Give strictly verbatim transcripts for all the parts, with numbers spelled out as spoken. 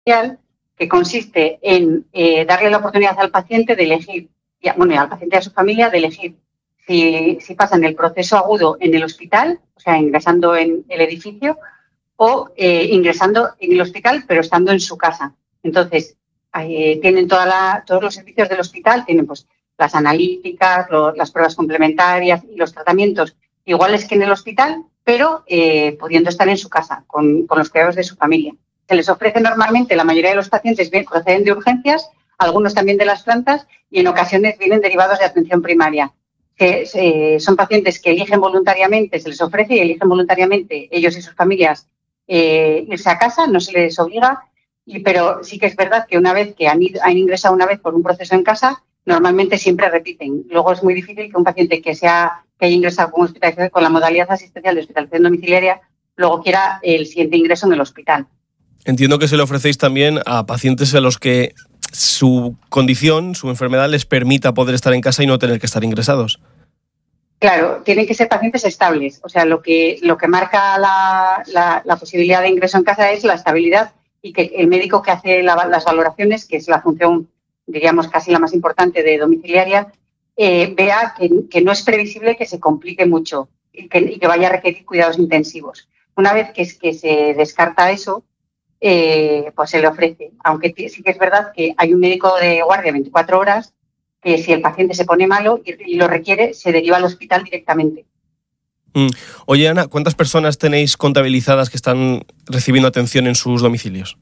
que consiste en eh, darle la oportunidad al paciente de elegir, bueno, al paciente y a su familia de elegir si, si pasan el proceso agudo en el hospital, o sea, ingresando en el edificio, o eh, ingresando en el hospital, pero estando en su casa. Entonces, eh, tienen toda la, todos los servicios del hospital, tienen pues las analíticas, lo, las pruebas complementarias y los tratamientos iguales que en el hospital, pero eh, pudiendo estar en su casa, con, con los cuidados de su familia. Se les ofrece normalmente, la mayoría de los pacientes bien, proceden de urgencias, algunos también de las plantas, y en ocasiones vienen derivados de atención primaria. Que eh, son pacientes que eligen voluntariamente, se les ofrece y eligen voluntariamente ellos y sus familias eh, irse a casa, no se les obliga, y, pero sí que es verdad que una vez que han, ido, han ingresado una vez por un proceso en casa, normalmente siempre repiten. Luego es muy difícil que un paciente que, sea, que haya ingresado con, hospitalización, con la modalidad asistencial de hospitalización domiciliaria luego quiera el siguiente ingreso en el hospital. Entiendo que se le ofrecéis también a pacientes a los que su condición, su enfermedad les permita poder estar en casa y no tener que estar ingresados. Claro, tienen que ser pacientes estables. O sea, lo que, lo que marca la, la, la posibilidad de ingreso en casa es la estabilidad y que el médico que hace la, las valoraciones, que es la función, diríamos, casi la más importante de domiciliaria, eh, vea que, que no es previsible que se complique mucho y que, y que vaya a requerir cuidados intensivos. Una vez que, que se descarta eso, eh, pues se le ofrece. Aunque sí que es verdad que hay un médico de guardia veinticuatro horas que si el paciente se pone malo y, y lo requiere, se deriva al hospital directamente. Mm. Oye, Ana, ¿cuántas personas tenéis contabilizadas que están recibiendo atención en sus domicilios?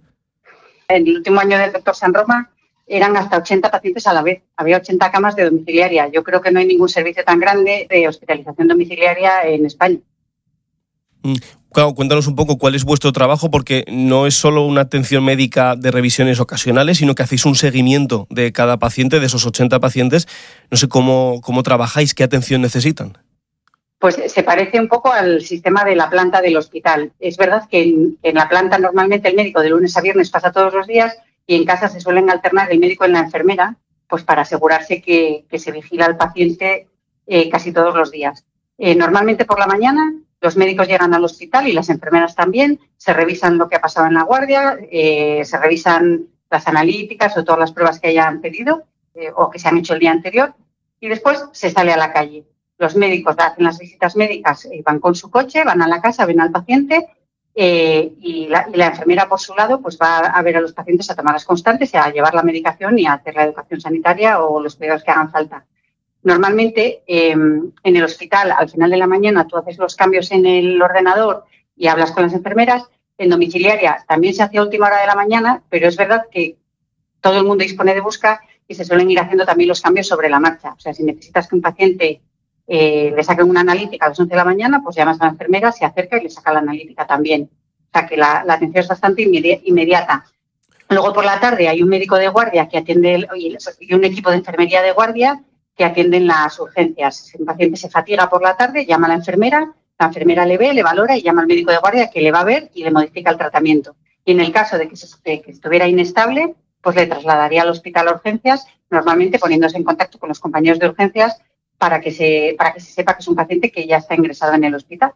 En el último año del doctor San Roma eran hasta ochenta pacientes a la vez. Había ochenta camas de domiciliaria. Yo creo que no hay ningún servicio tan grande de hospitalización domiciliaria en España. Mm. Claro, cuéntanos un poco cuál es vuestro trabajo, porque no es solo una atención médica de revisiones ocasionales, sino que hacéis un seguimiento de cada paciente, de esos ochenta pacientes. No sé cómo, cómo trabajáis, qué atención necesitan. Pues se parece un poco al sistema de la planta del hospital. Es verdad que en, en la planta normalmente el médico de lunes a viernes pasa todos los días y en casa se suelen alternar el médico y la enfermera, pues para asegurarse que, que se vigila al paciente eh, casi todos los días. Eh, normalmente por la mañana los médicos llegan al hospital y las enfermeras también, se revisan lo que ha pasado en la guardia, eh, se revisan las analíticas o todas las pruebas que hayan pedido eh, o que se han hecho el día anterior y después se sale a la calle. Los médicos hacen las visitas médicas, eh, van con su coche, van a la casa, ven al paciente eh, y, la, y la enfermera por su lado pues va a ver a los pacientes a tomarlas constantes y a llevar la medicación y a hacer la educación sanitaria o los cuidados que hagan falta. Normalmente eh, en el hospital al final de la mañana tú haces los cambios en el ordenador y hablas con las enfermeras. En domiciliaria también se hace a última hora de la mañana, pero es verdad que todo el mundo dispone de busca y se suelen ir haciendo también los cambios sobre la marcha. O sea, si necesitas que un paciente eh, le saquen una analítica a las once de la mañana, pues llamas a la enfermera, se acerca y le saca la analítica también. O sea, que la, la atención es bastante inmedi- inmediata. Luego por la tarde hay un médico de guardia que atiende el, y un equipo de enfermería de guardia que atienden las urgencias. Si un paciente se fatiga por la tarde, llama a la enfermera, la enfermera le ve, le valora y llama al médico de guardia que le va a ver y le modifica el tratamiento. Y en el caso de que, se, de que estuviera inestable, pues le trasladaría al hospital a urgencias, normalmente poniéndose en contacto con los compañeros de urgencias para que se, para que se sepa que es un paciente que ya está ingresado en el hospital.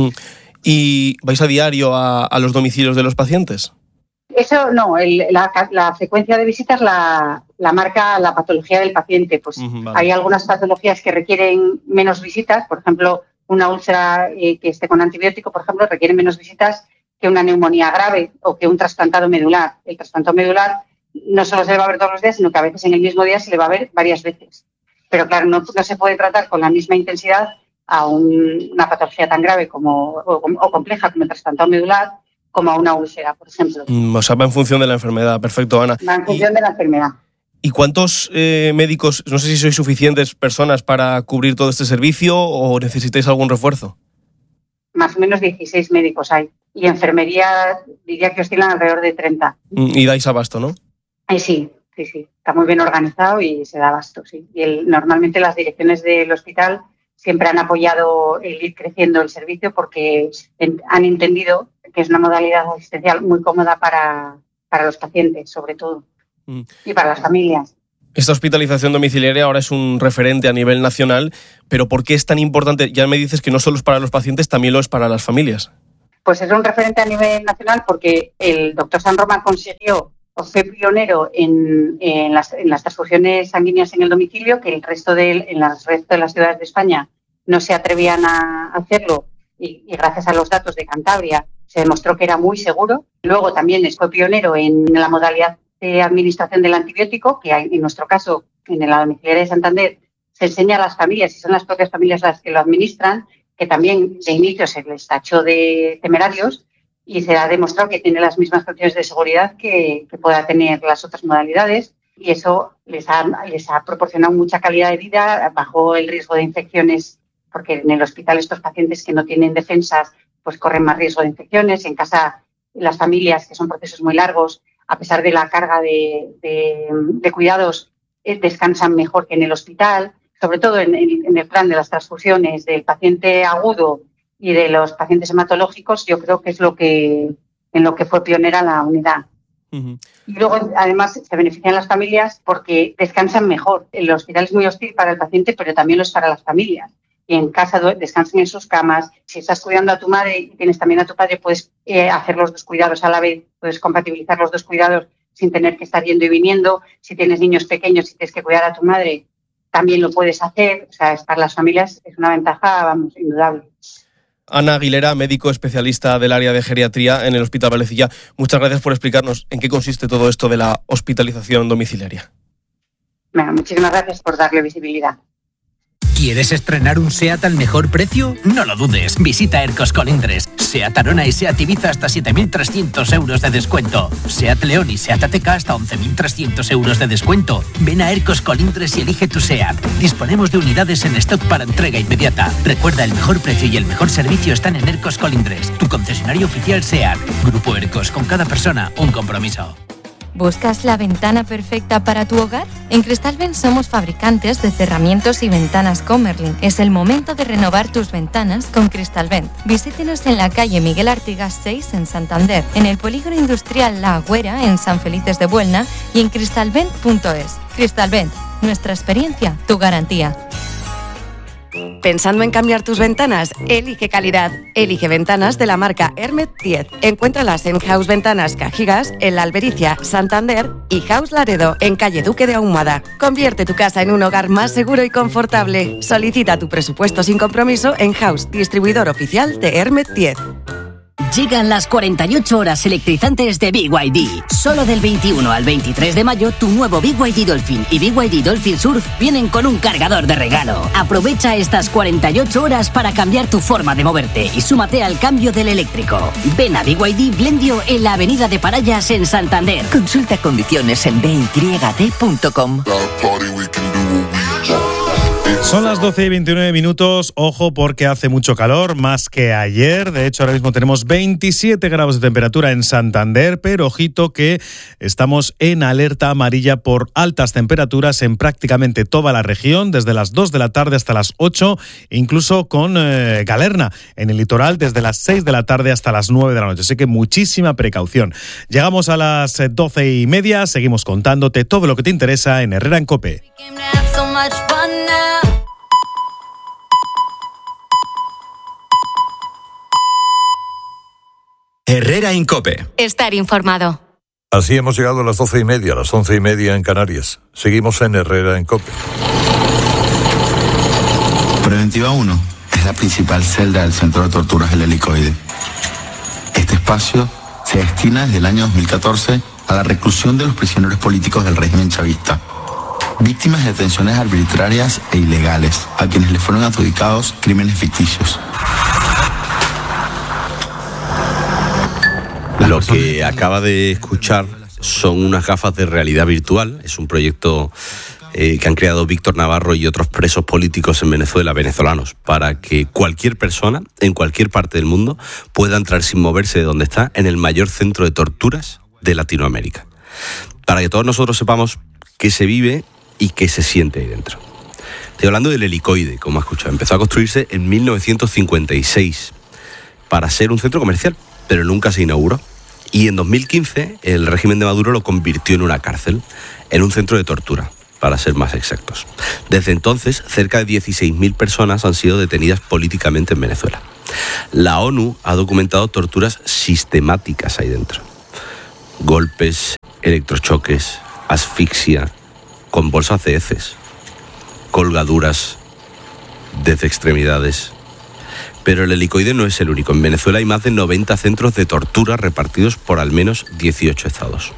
¿Y vais a diario a, a los domicilios de los pacientes? Eso no, el, la, la frecuencia de visitas la, la marca la patología del paciente. Pues uh-huh, vale. Hay algunas patologías que requieren menos visitas, por ejemplo, una úlcera eh, que esté con antibiótico, por ejemplo, requiere menos visitas que una neumonía grave o que un trasplantado medular. El trasplantado medular no solo se le va a ver todos los días, sino que a veces en el mismo día se le va a ver varias veces. Pero claro, no, no se puede tratar con la misma intensidad a un, una patología tan grave como, o, o compleja como el trasplantado medular, como a una úlcera, por ejemplo. Mm, o sea, va en función de la enfermedad. Perfecto, Ana. Va en función y, de la enfermedad. ¿Y cuántos eh, médicos, no sé si sois suficientes personas para cubrir todo este servicio o necesitáis algún refuerzo? Más o menos dieciséis médicos hay. Y enfermería diría que oscilan alrededor de treinta. Mm, y dais abasto, ¿no? Eh, sí, sí, sí. Está muy bien organizado y se da abasto, sí. Y el, normalmente las direcciones del hospital siempre han apoyado el ir creciendo el servicio porque en, han entendido que es una modalidad asistencial muy cómoda para, para los pacientes, sobre todo, mm. y para las familias. Esta hospitalización domiciliaria ahora es un referente a nivel nacional, pero ¿por qué es tan importante? Ya me dices que no solo es para los pacientes, también lo es para las familias. Pues es un referente a nivel nacional porque el doctor San Román consiguió o fue pionero en, en, las, en las transfusiones sanguíneas en el domicilio, que el resto de, en el resto de las ciudades de España no se atrevían a hacerlo y, y gracias a los datos de Cantabria se demostró que era muy seguro. Luego también fue pionero en la modalidad de administración del antibiótico, que hay, en nuestro caso, en la domiciliaria de Santander, se enseña a las familias, y son las propias familias las que lo administran, que también de inicio se les tachó de temerarios y se ha demostrado que tiene las mismas condiciones de seguridad que, que pueda tener las otras modalidades, y eso les ha, les ha proporcionado mucha calidad de vida, bajó el riesgo de infecciones, porque en el hospital estos pacientes que no tienen defensas pues corren más riesgo de infecciones. En casa las familias, que son procesos muy largos, a pesar de la carga de, de, de cuidados, eh, descansan mejor que en el hospital, sobre todo en, en, en el plan de las transfusiones del paciente agudo y de los pacientes hematológicos. Yo creo que es lo que en lo que fue pionera la unidad. Uh-huh. Y luego, además, se benefician las familias porque descansan mejor. El hospital es muy hostil para el paciente, pero también lo es para las familias. Y en casa descansan en sus camas. Si estás cuidando a tu madre y tienes también a tu padre, puedes eh, hacer los dos cuidados a la vez, puedes compatibilizar los dos cuidados sin tener que estar yendo y viniendo. Si tienes niños pequeños y tienes que cuidar a tu madre, también lo puedes hacer. O sea, para las familias es una ventaja, vamos, indudable. Ana Aguilera, médico especialista del área de geriatría en el Hospital Vallecilla. Muchas gracias por explicarnos en qué consiste todo esto de la hospitalización domiciliaria. Bueno, muchísimas gracias por darle visibilidad. ¿Quieres estrenar un SEAT al mejor precio? No lo dudes, visita Ercos Colindres. SEAT Arona y SEAT Ibiza hasta siete mil trescientos euros de descuento. SEAT León y SEAT Ateca hasta once mil trescientos euros de descuento. Ven a Ercos Colindres y elige tu SEAT. Disponemos de unidades en stock para entrega inmediata. Recuerda, el mejor precio y el mejor servicio están en Ercos Colindres, tu concesionario oficial SEAT. Grupo Ercos, con cada persona un compromiso. ¿Buscas la ventana perfecta para tu hogar? En Cristalvent somos fabricantes de cerramientos y ventanas Comerlin. Es el momento de renovar tus ventanas con Cristalvent. Visítenos en la calle Miguel Artigas seis en Santander, en el polígono industrial La Agüera en San Felices de Buelna y en cristalvent punto es. Cristalvent, nuestra experiencia, tu garantía. ¿Pensando en cambiar tus ventanas? Elige calidad. Elige ventanas de la marca Hermet diez. Encuéntralas en House Ventanas Cajigas, en La Albericia, Santander y House Laredo, en calle Duque de Ahumada. Convierte tu casa en un hogar más seguro y confortable. Solicita tu presupuesto sin compromiso en House, distribuidor oficial de Hermet diez. Llegan las cuarenta y ocho horas electrizantes de B Y D. Solo del veintiuno al veintitrés de mayo, tu nuevo B Y D Dolphin y B Y D Dolphin Surf vienen con un cargador de regalo. Aprovecha estas cuarenta y ocho horas para cambiar tu forma de moverte y súmate al cambio del eléctrico. Ven a B Y D Blendio en la avenida de Parayas en Santander. Consulta condiciones en b y d punto com. Son las doce y veintinueve minutos, ojo porque hace mucho calor, más que ayer. De hecho, ahora mismo tenemos veintisiete grados de temperatura en Santander, pero ojito que estamos en alerta amarilla por altas temperaturas en prácticamente toda la región, desde las dos de la tarde hasta las ocho, incluso con eh, Galerna, en el litoral, desde las seis de la tarde hasta las nueve de la noche. Así que muchísima precaución. Llegamos a las doce y media, seguimos contándote todo lo que te interesa en Herrera en COPE. Herrera en COPE. Estar informado. Así hemos llegado a las doce y media, a las once y media en Canarias. Seguimos en Herrera en COPE. Preventiva uno es la principal celda del Centro de Torturas El Helicoide. Este espacio se destina desde el año dos mil catorce a la reclusión de los prisioneros políticos del régimen chavista, víctimas de detenciones arbitrarias e ilegales, a quienes les fueron adjudicados crímenes ficticios. Lo que acaba de escuchar son unas gafas de realidad virtual. Es un proyecto eh, que han creado Víctor Navarro y otros presos políticos en Venezuela, venezolanos, para que cualquier persona, en cualquier parte del mundo, pueda entrar sin moverse de donde está en el mayor centro de torturas de Latinoamérica. Para que todos nosotros sepamos qué se vive y qué se siente ahí dentro. Estoy hablando del Helicoide, como ha escuchado. Empezó a construirse en mil novecientos cincuenta y seis para ser un centro comercial, pero nunca se inauguró. Y en dos mil quince el régimen de Maduro lo convirtió en una cárcel, en un centro de tortura, para ser más exactos. Desde entonces, cerca de dieciséis mil personas han sido detenidas políticamente en Venezuela. La ONU ha documentado torturas sistemáticas ahí dentro. Golpes, electrochoques, asfixia, con bolsas de heces, colgaduras desde extremidades. Pero el helicoide no es el único. En Venezuela hay más de noventa centros de tortura repartidos por al menos dieciocho estados.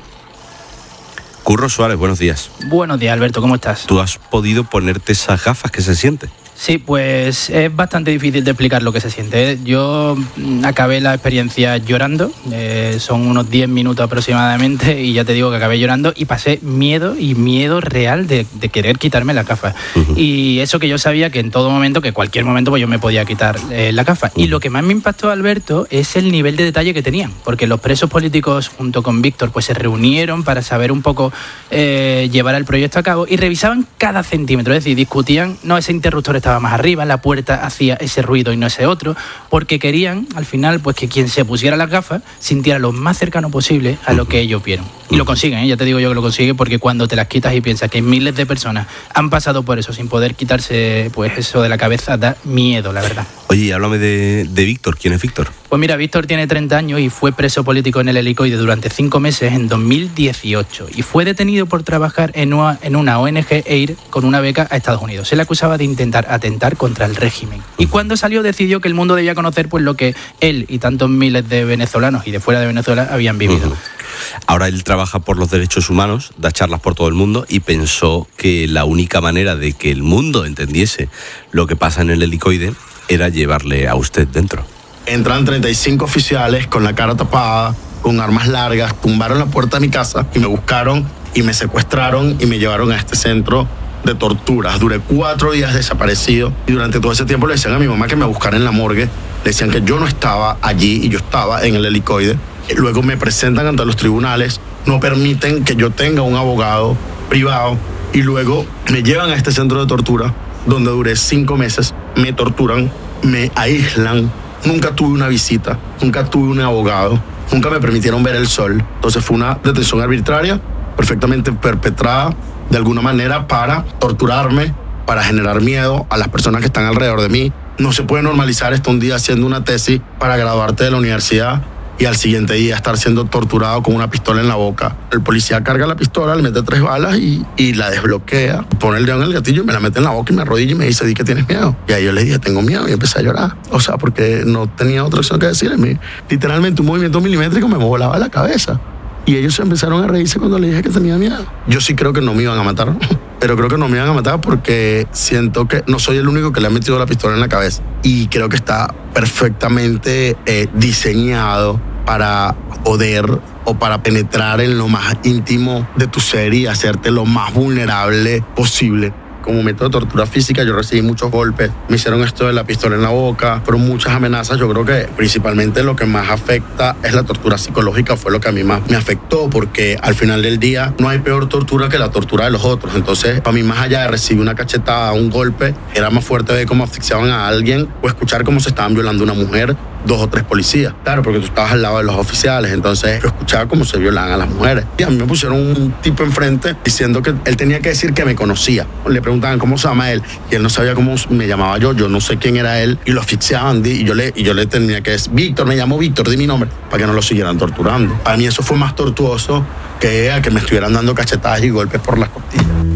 Curro Suárez, buenos días. Buenos días, Alberto, ¿cómo estás? ¿Tú has podido ponerte esas gafas? ¿Qué se siente? Sí, pues es bastante difícil de explicar lo que se siente. Yo acabé la experiencia llorando, eh, son unos diez minutos aproximadamente, y ya te digo que acabé llorando y pasé miedo y miedo real de, de querer quitarme la gafa. Uh-huh. Y eso que yo sabía que en todo momento, que cualquier momento, pues yo me podía quitar eh, la gafa. Uh-huh. Y lo que más me impactó, Alberto, es el nivel de detalle que tenían, porque los presos políticos junto con Víctor pues se reunieron para saber un poco eh, llevar el proyecto a cabo y revisaban cada centímetro, es decir, discutían, no, ese interruptor estaba más arriba, la puerta hacía ese ruido y no ese otro, porque querían al final pues que quien se pusiera las gafas sintiera lo más cercano posible a lo que ellos vieron. Y lo consiguen, ¿eh? Ya te digo yo que lo consiguen, porque cuando te las quitas y piensas que miles de personas han pasado por eso sin poder quitarse pues eso de la cabeza, da miedo, la verdad. Oye, háblame de, de Víctor. ¿Quién es Víctor? Pues mira, Víctor tiene treinta años y fue preso político en el helicoide durante cinco meses en dos mil dieciocho y fue detenido por trabajar en una, en una O N G e ir con una beca a Estados Unidos. Se le acusaba de intentar atentar contra el régimen. Y cuando salió decidió que el mundo debía conocer pues lo que él y tantos miles de venezolanos y de fuera de Venezuela habían vivido. Uh-huh. Ahora él trabaja por los derechos humanos, da charlas por todo el mundo y pensó que la única manera de que el mundo entendiese lo que pasa en el helicoide era llevarle a usted dentro. Entran treinta y cinco oficiales con la cara tapada, con armas largas, tumbaron la puerta de mi casa y me buscaron y me secuestraron y me llevaron a este centro de torturas. Duré cuatro días desaparecido y durante todo ese tiempo le decían a mi mamá que me buscara en la morgue, le decían que yo no estaba allí y yo estaba en el helicoide. Luego me presentan ante los tribunales, no permiten que yo tenga un abogado privado y luego me llevan a este centro de tortura donde duré cinco meses, me torturan, me aíslan, nunca tuve una visita, nunca tuve un abogado, nunca me permitieron ver el sol. Entonces fue una detención arbitraria, perfectamente perpetrada de alguna manera para torturarme, para generar miedo a las personas que están alrededor de mí. No se puede normalizar esto un día haciendo una tesis para graduarte de la universidad y al siguiente día estar siendo torturado con una pistola en la boca. El policía carga la pistola, le mete tres balas y, y la desbloquea, pone el dedo en el gatillo y me la mete en la boca y me arrodilla y me dice, di que tienes miedo. Y ahí yo le dije, tengo miedo, y empecé a llorar. O sea, porque no tenía otra opción que decirle. Literalmente un movimiento milimétrico me volaba la cabeza. Y ellos empezaron a reírse cuando le dije que tenía miedo. Yo sí creo que no me iban a matar, pero creo que no me iban a matar porque siento que no soy el único que le ha metido la pistola en la cabeza. Y creo que está perfectamente eh, diseñado para poder o para penetrar en lo más íntimo de tu ser y hacerte lo más vulnerable posible. Como método de tortura física yo recibí muchos golpes, me hicieron esto de la pistola en la boca, fueron muchas amenazas. Yo creo que principalmente lo que más afecta es la tortura psicológica, fue lo que a mí más me afectó, porque al final del día no hay peor tortura que la tortura de los otros. Entonces, para mí, más allá de recibir una cachetada, un golpe, era más fuerte ver cómo asfixiaban a alguien o escuchar cómo se estaban violando a una mujer, dos o tres policías. Claro, porque tú estabas al lado de los oficiales, entonces yo escuchaba cómo se violaban a las mujeres. Y a mí me pusieron un tipo enfrente diciendo que él tenía que decir que me conocía. Le preguntaban cómo se llama él y él no sabía cómo me llamaba yo, yo no sé quién era él, y lo asfixiaban y yo le, y yo le tenía que decir, Víctor, me llamo Víctor, di mi nombre, para que no lo siguieran torturando. Para mí eso fue más tortuoso que a que me estuvieran dando cachetadas y golpes por las costillas.